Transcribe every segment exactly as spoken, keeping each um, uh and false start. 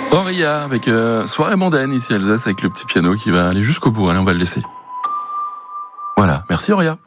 Auria avec euh, Soirée mondaine ici à Alsace avec le petit piano qui va aller jusqu'au bout. Allez, on va le laisser. Voilà, merci Auria.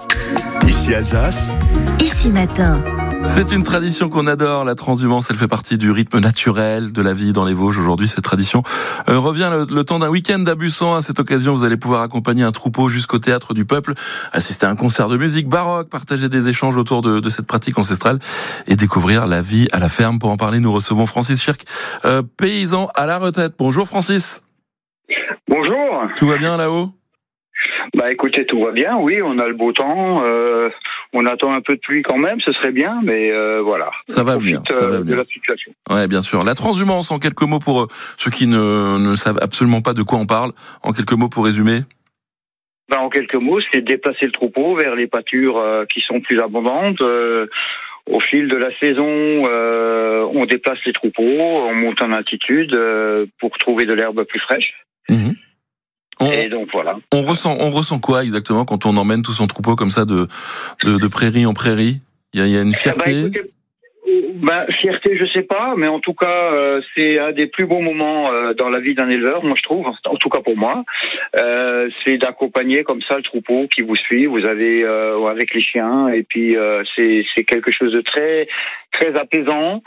Ici Alsace. Ici matin. C'est une tradition qu'on adore, la transhumance, elle fait partie du rythme naturel de la vie dans les Vosges. Aujourd'hui, cette tradition euh, revient le, le temps d'un week-end à Bussan. À cette occasion, vous allez pouvoir accompagner un troupeau jusqu'au Théâtre du Peuple, assister à un concert de musique baroque, partager des échanges autour de, de cette pratique ancestrale et découvrir la vie à la ferme. Pour en parler, nous recevons Francis Schirk, euh, paysan à la retraite. Bonjour Francis. Bonjour. Tout va bien là-haut ? Bah écoutez, tout va bien, oui, on a le beau temps, euh, on attend un peu de pluie quand même, ce serait bien, mais euh, voilà. Ça va venir, ça va venir. De la situation. Ouais, bien sûr. La transhumance, en quelques mots pour ceux qui ne, ne savent absolument pas de quoi on parle, en quelques mots pour résumer. Bah, en quelques mots, c'est déplacer le troupeau vers les pâtures euh, qui sont plus abondantes. Euh, au fil de la saison, euh, on déplace les troupeaux, on monte en altitude euh, pour trouver de l'herbe plus fraîche. Mmh. On, Et donc voilà. On ressent, on ressent quoi exactement quand on emmène tout son troupeau comme ça de, de, de prairie en prairie ? Il y a, il y a une fierté. Bah, écoutez, bah, fierté, je sais pas, mais en tout cas, euh, c'est un des plus beaux moments euh, dans la vie d'un éleveur, moi je trouve, en tout cas pour moi. Euh, c'est d'accompagner comme ça le troupeau qui vous suit. Vous avez euh, avec les chiens, et puis euh, c'est c'est quelque chose de très très apaisant.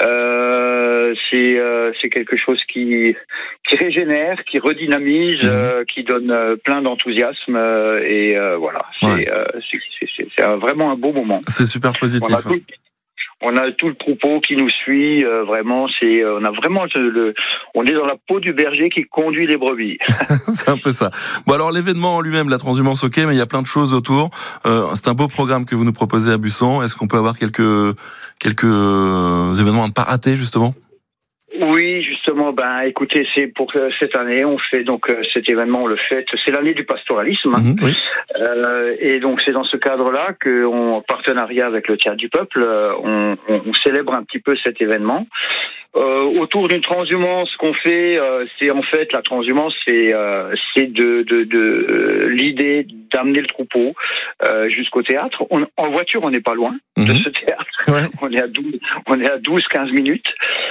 Euh, c'est euh, c'est quelque chose qui qui régénère, qui redynamise, euh, qui donne euh, plein d'enthousiasme euh, et euh, voilà. C'est Ouais. euh, c'est c'est, c'est, c'est un, vraiment un beau moment. C'est super positif. On a tout, on a tout le troupeau qui nous suit. Euh, vraiment, c'est on a vraiment le, le on est dans la peau du berger qui conduit les brebis. C'est un peu ça. Bon alors l'événement en lui-même, la transhumance, ok, mais il y a plein de choses autour. Euh, c'est un beau programme que vous nous proposez à Bussan. Est-ce qu'on peut avoir quelques quelques événements à ne pas rater justement ? Oui, justement, ben écoutez, c'est pour cette année, on fait donc euh, cet événement, on le fait, c'est l'année du pastoralisme, hein. Mmh, oui. euh, et donc c'est dans ce cadre-là que, on, en partenariat avec le Théâtre du Peuple, euh, on, on, on célèbre un petit peu cet événement. Euh, autour d'une transhumance qu'on fait, euh, c'est en fait la transhumance, c'est euh, c'est de, de, de euh, l'idée d'amener le troupeau euh, jusqu'au théâtre. On, en voiture, on n'est pas loin Mmh. de ce théâtre. Ouais. On est à douze, on est à douze, quinze minutes.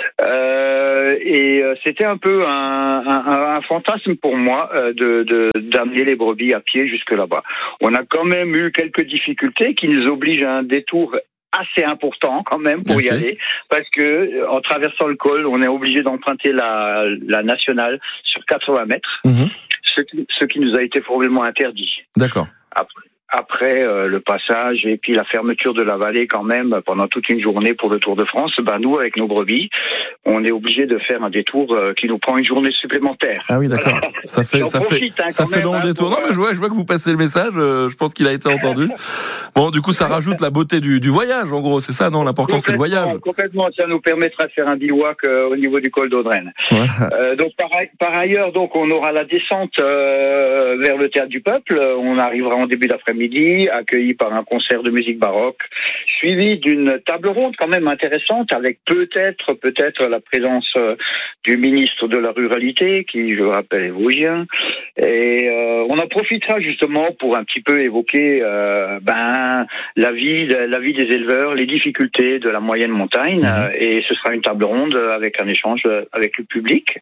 Euh, et euh, c'était un peu un, un, un fantasme pour moi euh, de, de d'amener les brebis à pied jusque là-bas. On a quand même eu quelques difficultés qui nous obligent à un détour assez important quand même pour Okay. y aller, parce que en traversant le col, on est obligé d'emprunter la, la nationale sur quatre-vingts mètres, Mmh. ce qui, ce qui nous a été formellement interdit. D'accord. Après, après euh, le passage et puis la fermeture de la vallée quand même pendant toute une journée pour le Tour de France, ben nous avec nos brebis, on est obligé de faire un détour euh, qui nous prend une journée supplémentaire. Ah oui, d'accord. Ça fait, J'en ça fait, profite, hein, ça quand fait même, long hein, détour. pour, Non, mais je vois, je vois que vous passez le message. euh, je pense qu'il a été entendu. Bon, du coup, ça rajoute la beauté du, du voyage, en gros. C'est ça, non? L'important, c'est le voyage. Complètement, ça nous permettra de faire un bivouac euh, au niveau du col d'Audrenne. Ouais. Euh, donc par, par ailleurs, donc on aura la descente euh, vers le Théâtre du Peuple. On arrivera en début d'après-midi, accueilli par un concert de musique baroque, suivi d'une table ronde quand même intéressante, avec peut-être peut-être la présence euh, du ministre de la Ruralité, qui, je le rappelle, est vosgien. Et euh, on en profitera justement pour un petit peu évoquer euh, ben la vie, la vie des éleveurs, les difficultés de la moyenne montagne. Mmh. Euh, et ce sera une table ronde avec un échange avec le public.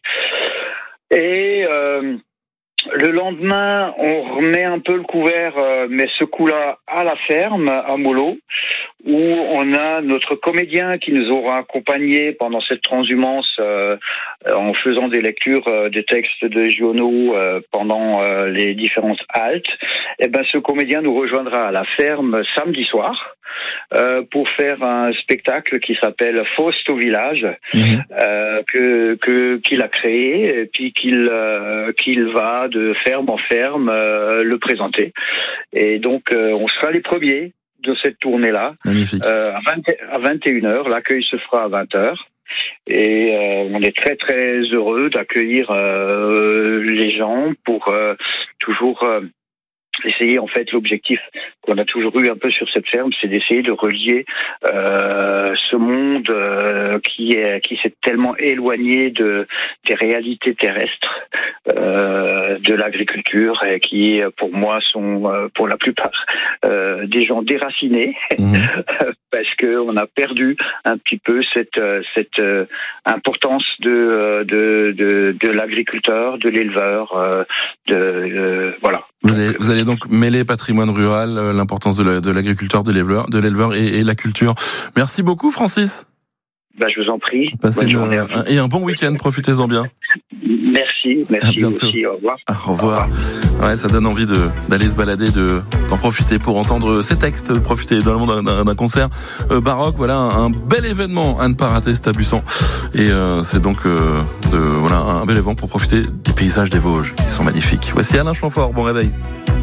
Et euh, le lendemain, on remet un peu le couvert, euh, mais ce coup-là à la ferme, à Mollo, où on a notre comédien qui nous aura accompagnés pendant cette transhumance euh, en faisant des lectures euh, des textes de Giono euh, pendant euh, les différentes haltes. Et ben, ce comédien nous rejoindra à la ferme samedi soir euh, pour faire un spectacle qui s'appelle Faust au village, Mmh. euh, que que qu'il a créé et puis qu'il euh, qu'il va de ferme en ferme euh, le présenter. Et donc euh, on sera les premiers de cette tournée-là. Magnifique. Euh, à, vingt, à vingt et une heures, l'accueil se fera à vingt heures. Et euh, on est très très heureux d'accueillir euh, les gens pour euh, toujours euh, essayer, en fait, l'objectif qu'on a toujours eu un peu sur cette ferme, c'est d'essayer de relier euh, ce monde euh, qui est qui s'est tellement éloigné de des réalités terrestres, euh, de l'agriculture, et qui, pour moi, sont euh, pour la plupart euh, des gens déracinés. Mmh. parce que on a perdu un petit peu cette cette euh, importance de, euh, de de de l'agriculteur, de l'éleveur, euh, de euh, voilà. Vous allez, vous allez donc mêler patrimoine rural, euh, l'importance de, la, de l'agriculteur, de l'éleveur, de l'éleveur et, et la culture. Merci beaucoup, Francis. Bah, je vous en prie. Passez une, un, et un bon week-end. Profitez-en bien. Merci, merci aussi. Au revoir. Ah, au revoir. Au revoir. Ouais, ça donne envie de d'aller se balader, de d'en profiter pour entendre ces textes, de profiter également d'un, d'un, d'un concert euh, baroque. Voilà, un, un bel événement à ne pas rater, c'est à Busson. Et euh, c'est donc euh, de, voilà un bel événement pour profiter des paysages des Vosges qui sont magnifiques. Voici Alain Chamfort. Bon réveil.